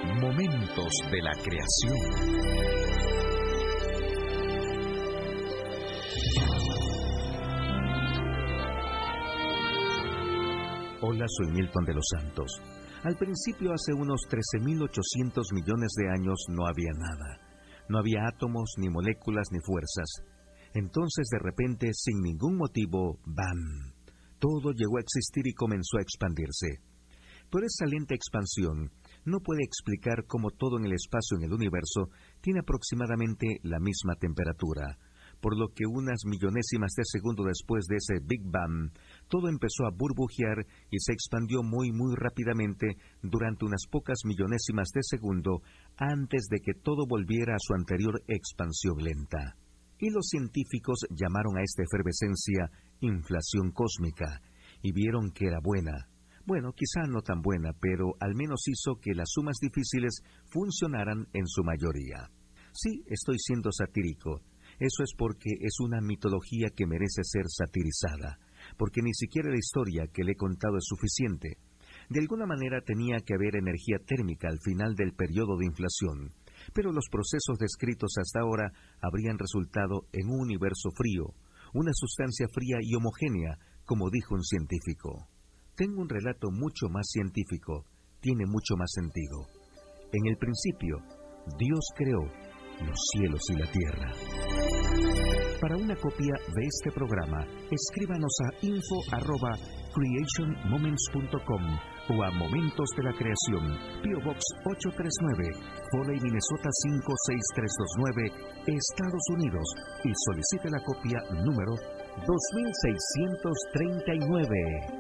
Momentos de la creación. Hola, soy Milton de los Santos. Al principio, hace unos 13.800 millones de años, no había nada. No había átomos, ni moléculas, ni fuerzas. Entonces, de repente, sin ningún motivo, ¡bam!, todo llegó a existir y comenzó a expandirse. Pero esa lenta expansión no puede explicar cómo todo en el espacio, en el universo, tiene aproximadamente la misma temperatura, por lo que unas millonésimas de segundo después de ese Big Bang, todo empezó a burbujear y se expandió muy rápidamente durante unas pocas millonésimas de segundo antes de que todo volviera a su anterior expansión lenta. Y los científicos llamaron a esta efervescencia inflación cósmica, y vieron que era buena. Bueno, quizá no tan buena, pero al menos hizo que las sumas difíciles funcionaran en su mayoría. Sí, estoy siendo satírico. Eso es porque es una mitología que merece ser satirizada, porque ni siquiera la historia que le he contado es suficiente. De alguna manera tenía que haber energía térmica al final del periodo de inflación, pero los procesos descritos hasta ahora habrían resultado en un universo frío, una sustancia fría y homogénea, como dijo un científico. Tengo un relato mucho más científico, tiene mucho más sentido. En el principio, Dios creó los cielos y la tierra. Para una copia de este programa, escríbanos a info@creationmoments.com o a Momentos de la Creación, P.O. Box 839, Foley, Minnesota 56329, Estados Unidos, y solicite la copia número 2639.